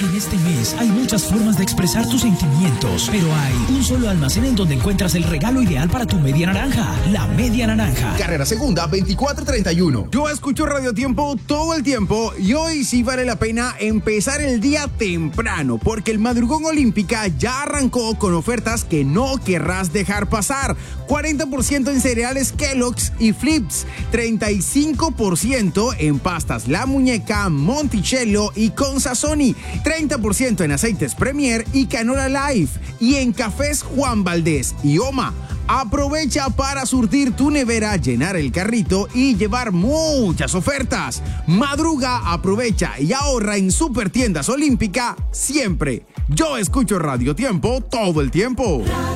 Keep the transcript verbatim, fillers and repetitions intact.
En este mes hay muchas formas de expresar tus sentimientos, pero hay un solo almacén en donde encuentras el regalo ideal para tu media naranja, la Media Naranja. Carrera Segunda, veinticuatro treinta y uno. Yo escucho Radio Tiempo todo el tiempo y hoy sí vale la pena empezar el día temprano, porque el Madrugón Olímpica ya arrancó con ofertas que no querrás dejar pasar. cuarenta por ciento en cereales Kellogg's y Flips, treinta y cinco por ciento en pastas La Muñeca, Monticello y Consazoni, treinta por ciento en aceites Premier y Canola Life, y en cafés Juan Valdés y Oma. Aprovecha para surtir tu nevera, llenar el carrito y llevar muchas ofertas. Madruga, aprovecha y ahorra en Supertiendas Olímpica siempre. Yo escucho Radio Tiempo todo el tiempo.